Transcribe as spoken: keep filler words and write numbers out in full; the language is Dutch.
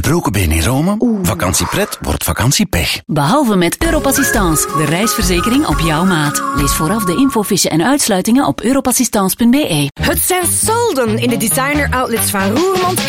gebroken been in Rome? Vakantiepret wordt vakantiepech. Behalve met Europassistance, de reisverzekering op jouw maat. Lees vooraf de infofiche en uitsluitingen op europassistance punt be. Het zijn solden in de designer outlets van Roermond